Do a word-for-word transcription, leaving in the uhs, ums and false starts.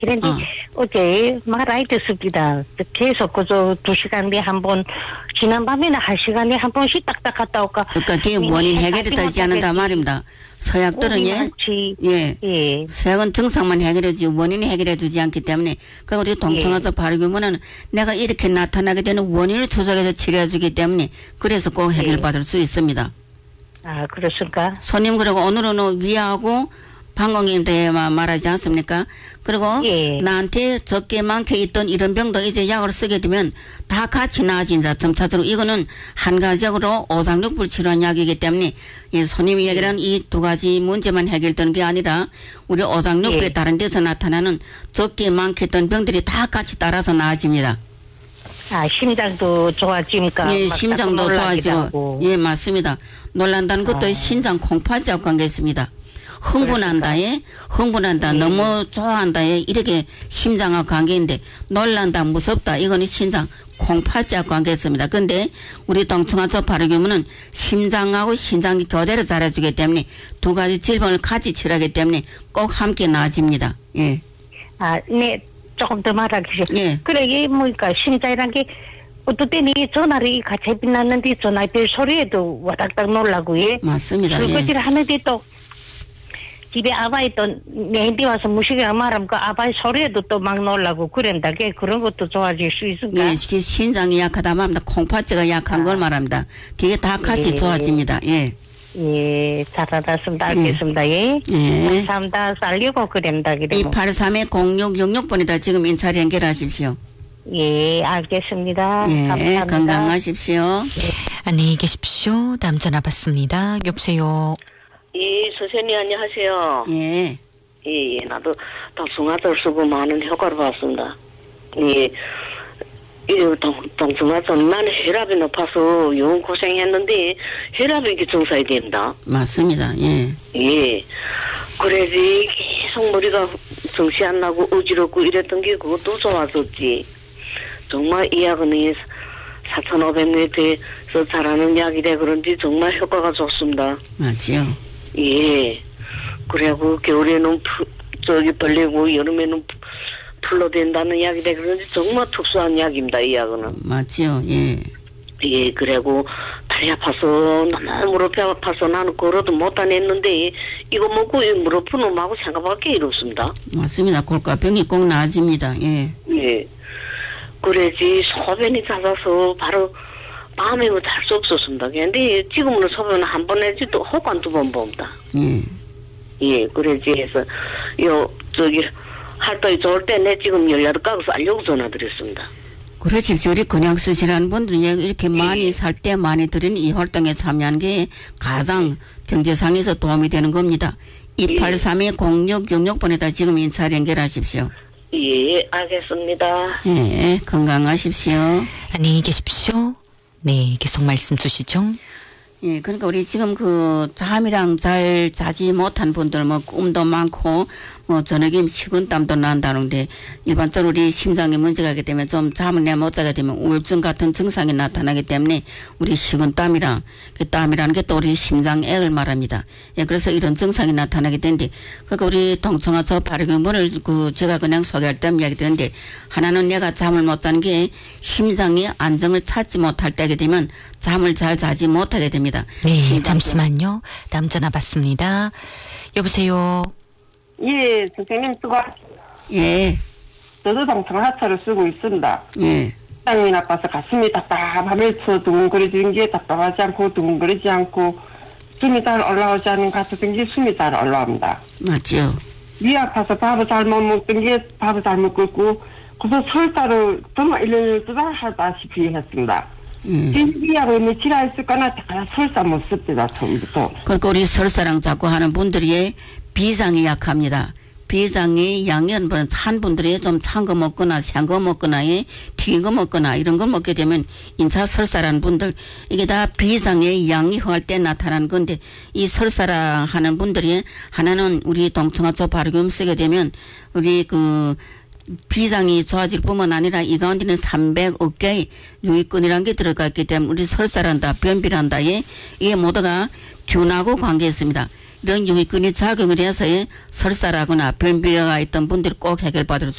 그런데 어. 어제 말아야 됐습니다. 계속 그저 두 시간에 한 번, 지난밤에는 한 시간에 한 번씩 딱딱 갔다 올까. 그러니까 그게 원인 해결이 되지 않는다 말입니다. 서약들은 예, 예, 예. 서약은 증상만 해결해주지 원인이 해결해 주지 않기 때문에 그 우리 동통화서 발효기문은 내가 이렇게 나타나게 되는 원인을 조작해서 치료해 주기 때문에 그래서 꼭 해결받을 예. 수 있습니다. 아, 그렇습니까? 손님 그리고 오늘은 위하고 방광염에 대해 말하지 않습니까? 그리고 예. 나한테 적게 많게 있던 이런 병도 이제 약을 쓰게 되면 다 같이 나아진다. 점차적으로 이거는 한 가지적으로 오상육불 치료한 약이기 때문에 이 손님이 얘기하는 이 두 가지 문제만 해결되는 게 아니라 우리 오상육불에 예. 다른 데서 나타나는 적게 많게 있던 병들이 다 같이 따라서 나아집니다. 아, 심장도 좋아집니까? 예, 심장도 좋아지고. 예, 맞습니다. 놀란다는 것도 아. 신장 콩팥하고 관계 있습니다. 흥분한다에 흥분한다 네. 너무 좋아한다에 이렇게 심장하고 관계인데 놀란다 무섭다 이거는 신장 콩팥하고 관계 있습니다. 근데 우리 동충하초 발효기문은 심장하고 신장이 교대로 잘해주기 때문에 두 가지 질병을 같이 치료하기 때문에 꼭 함께 나아집니다. 예. 아, 네. 조금 더 말하겠어요. 예. 그래, 이게 뭐니까 심장이란 게 어떨 때는 전화를 같이 빛났는데 전화 별 소리에도 와닥닥 놀라고 예. 맞습니다. 설거지를 예. 하는데 또 집에 아바 있던 내한테 와서 무식이랑 말하면 그 아바의 소리에도 또 막 놀라고 그런다. 그런 것도 좋아질 수 있을까? 예, 신장이 약하다 말합니다. 콩팥지가 약한 아. 걸 말합니다. 그게 다 같이 예. 좋아집니다. 예. 예, 잘 알았습니다. 알겠습니다. 예. 예. 감사합니다. 살리고 그런다. 이팔삼 공육육육 번이다. 지금 인차 연결하십시오. 예, 알겠습니다. 예, 감사합니다. 건강하십시오. 예. 안녕히 계십시오. 다음 전화 받습니다. 여보세요. 예, 선생님 안녕하세요. 예. 예, 예, 나도 동충하초를 쓰고 많은 효과를 봤습니다. 예, 이 동충하초 나는 혈압이 높아서 영 고생했는데 혈압이 기증사야 됩니다. 맞습니다. 예. 예. 그래지 계속 머리가 정신 안 나고 어지럽고 이랬던 게 그것도 좋아졌지. 정말 이 약은 사천오백 미터에서 잘하는 약이래 그런지 정말 효과가 좋습니다. 맞지요. 예. 그래고 겨울에는 푸, 저기 벌리고 여름에는 풀로 된다는 약이래 그런지 정말 특수한 약입니다. 이 약은. 맞지요. 예. 예. 그래고 다리 아파서 너무 무릎이 아파서 나는 걸어도 못 다녔는데 이거 먹고 이 무릎 놈하고 생각밖에 이렇습니다. 맞습니다. 골가병이 꼭 나아집니다. 예. 예. 그래지 소변이 잦아서 바로 밤에 뭐 잘 수 없었습니다. 근데 지금은 소변 한 번 해지 또 혹한 두 번 봅니다. 예. 예, 그래지 해서 요 저기 활동이 좋을 때 내 지금 열여덟 가구서 알려고 전화드렸습니다. 그렇지. 우리 그냥 쓰시라는 분들은 이렇게 많이 예. 살 때 많이 드리는 이 활동에 참여하는 게 가장 경제상에서 도움이 되는 겁니다. 이팔삼 공육육육 번에다 지금 인차 연결하십시오. 예, 알겠습니다. 예, 건강하십시오. 안녕히 계십시오. 네, 계속 말씀 주시죠. 예, 그러니까 우리 지금 그 잠이랑 잘 자지 못한 분들 뭐 꿈도 많고 뭐 저녁에 식은땀도 난다는데 일반적으로 우리 심장에 문제가 있기 때문에 좀 잠을 내 못 자게 되면 우울증 같은 증상이 나타나기 때문에 우리 식은땀이랑 그 땀이라는 게 또 우리 심장액을 말합니다. 예, 그래서 이런 증상이 나타나게 되는데 그러니까 우리 동충하초 발효기문을 그 제가 그냥 소개할 때 이야기 드렸는데 하나는 내가 잠을 못 자는 게 심장이 안정을 찾지 못할 때게 되면 잠을 잘 자지 못하게 됩니다. 네, 잠시만요. 다음 전화 받습니다. 여보세요. 예, 선생님 수고. 예. 저도 동충하초를 쓰고 있습니다. 예. 심장이 나빠서 가슴이 답답하면서 두근거리는 게 답답하지 않고 두근거리지 않고 숨이 잘 올라오지 않는 것 같은 게 숨이 잘 올라옵니다. 맞죠. 위 아파서 밥을 잘 못 먹던 게 밥을 잘 먹고 있고 그래서 설사를 정말 일 년을 뜨다 하다시피 했습니다. 음. 진비하고 며칠 했을까나 설사 못 썼대다 처음부터. 그러니까 우리 설사랑 자꾸 하는 분들이 비장이 약합니다. 비장이 양념은 찬 분들이 좀 찬 거 먹거나 생 거 먹거나 튀긴 거 먹거나 이런 거 먹게 되면 인차 설사라는 분들 이게 다 비장의 양이 흥할 때 나타나는 건데 이 설사라 하는 분들이 하나는 우리 동충하초 발효기문 쓰게 되면 우리 그 비장이 좋아질 뿐만 아니라 이 가운데는 삼백억 개의 유익균이라는 게 들어가 있기 때문에 우리 설사란다 변비란다 예, 이게 모두가 균하고 관계있습니다. 이런 요인권이 작용을 해서 설사라거나 변비가 있던 분들이 꼭 해결받을